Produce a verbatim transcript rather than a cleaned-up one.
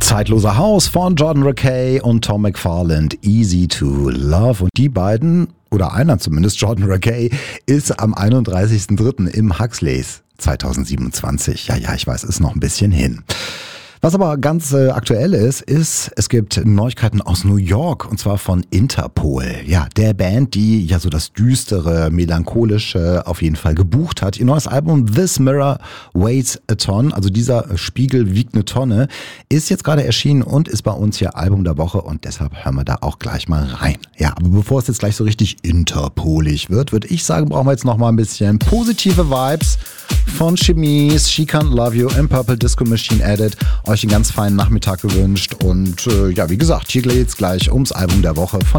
Zeitloser House von Jordan Rakei und Tom McFarland, Easy to Love. Und die beiden, oder einer zumindest, Jordan Rakei, ist am einunddreißigsten dritten im Huxleys zweitausendsiebenundzwanzig. Ja, ja, ich weiß, ist noch ein bisschen hin. Was aber ganz äh, aktuell ist, ist, es gibt Neuigkeiten aus New York und zwar von Interpol. Ja, der Band, die ja so das düstere, melancholische auf jeden Fall gebucht hat. Ihr neues Album This Mirror Weighs a Ton, also dieser Spiegel wiegt eine Tonne, ist jetzt gerade erschienen und ist bei uns hier Album der Woche und deshalb hören wir da auch gleich mal rein. Ja, aber bevor es jetzt gleich so richtig interpolig wird, würde ich sagen, brauchen wir jetzt noch mal ein bisschen positive Vibes von Chemise, She Can't Love You im Purple Disco Machine Edit. Euch einen ganz feinen Nachmittag gewünscht und äh, ja, wie gesagt, hier geht's gleich ums Album der Woche von